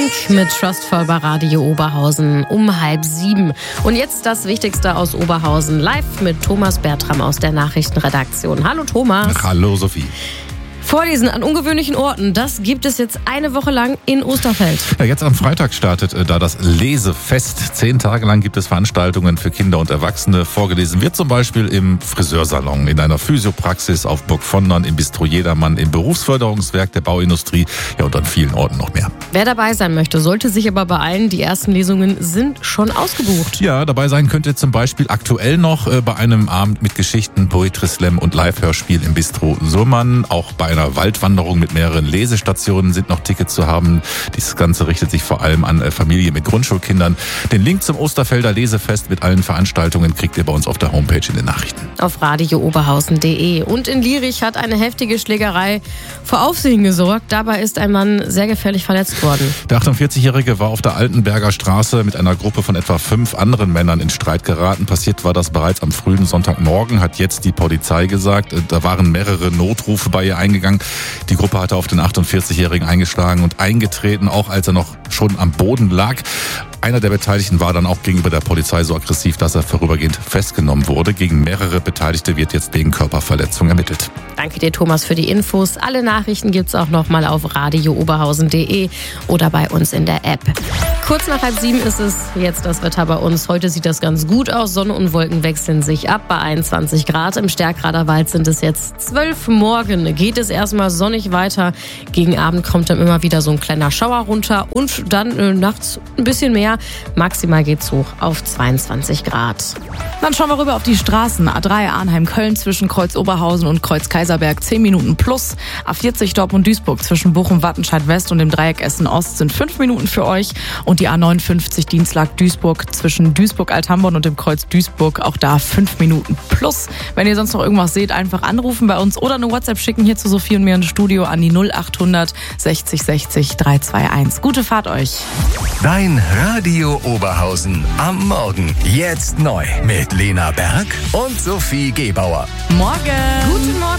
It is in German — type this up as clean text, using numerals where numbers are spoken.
Mit Trustful bei Radio Oberhausen um 6:30. Und jetzt das Wichtigste aus Oberhausen live mit Thomas Bertram aus der Nachrichtenredaktion. Hallo Thomas. Hallo Sophie. Vorlesen an ungewöhnlichen Orten, das gibt es jetzt eine Woche lang in Osterfeld. Ja, jetzt am Freitag startet da das Lesefest. 10 Tage lang gibt es Veranstaltungen für Kinder und Erwachsene. Vorgelesen wird zum Beispiel im Friseursalon, in einer Physiopraxis, auf Burg Vondern, im Bistro Jedermann, im Berufsförderungswerk der Bauindustrie, ja, und an vielen Orten noch mehr. Wer dabei sein möchte, sollte sich aber beeilen. Die ersten Lesungen sind schon ausgebucht. Ja, dabei sein könnt ihr zum Beispiel aktuell noch bei einem Abend mit Geschichten, Poetry Slam und Live-Hörspiel im Bistro Surmann. Auch bei einer Waldwanderung mit mehreren Lesestationen sind noch Tickets zu haben. Dieses Ganze richtet sich vor allem an Familien mit Grundschulkindern. Den Link zum Osterfelder Lesefest mit allen Veranstaltungen kriegt ihr bei uns auf der Homepage in den Nachrichten. Auf radiooberhausen.de. Und in Lierich hat eine heftige Schlägerei vor Aufsehen gesorgt. Dabei ist ein Mann sehr gefährlich verletzt worden. Der 48-Jährige war auf der Altenberger Straße mit einer Gruppe von etwa 5 anderen Männern in Streit geraten. Passiert war das bereits am frühen Sonntagmorgen, hat jetzt die Polizei gesagt. Da waren mehrere Notrufe bei ihr eingegangen. Die Gruppe hatte auf den 48-Jährigen eingeschlagen und eingetreten, auch als er noch schon am Boden lag. Einer der Beteiligten war dann auch gegenüber der Polizei so aggressiv, dass er vorübergehend festgenommen wurde. Gegen mehrere Beteiligte wird jetzt wegen Körperverletzung ermittelt. Danke dir, Thomas, für die Infos. Alle Nachrichten gibt's auch nochmal auf radiooberhausen.de oder bei uns in der App. Kurz nach 6:30 ist es jetzt das Wetter bei uns. Heute sieht das ganz gut aus. Sonne und Wolken wechseln sich ab bei 21 Grad. Im Stärkrader Wald sind es jetzt 12. Morgen geht es erstmal sonnig weiter. Gegen Abend kommt dann immer wieder so ein kleiner Schauer runter und dann nachts ein bisschen mehr. Maximal geht's hoch auf 22 Grad. Dann schauen wir rüber auf die Straßen. A3 Arnheim-Köln zwischen Kreuz Oberhausen und Kreuz Kaiserberg 10 Minuten plus. A40 Dortmund-Duisburg zwischen Bochum-Wattenscheid-West und dem Dreieck Essen-Ost sind 5 Minuten für euch. Und die A59 Dienstlag-Duisburg zwischen Duisburg-Althamborn und dem Kreuz Duisburg, auch da 5 Minuten plus. Wenn ihr sonst noch irgendwas seht, einfach anrufen bei uns oder eine WhatsApp schicken hier zu Sophie und mir ins Studio an die 0800 60 60 321. Gute Fahrt euch. Dein Radio Oberhausen am Morgen. Jetzt neu mit Lena Berg und Sophie Gebauer. Morgen. Guten Morgen.